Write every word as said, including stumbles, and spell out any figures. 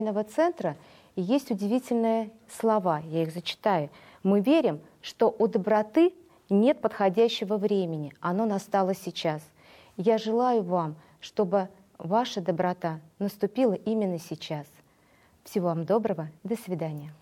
центра есть удивительные слова, я их зачитаю. Мы верим, что у доброты нет подходящего времени, оно настало сейчас. Я желаю вам, чтобы ваша доброта наступила именно сейчас. Всего вам доброго, до свидания.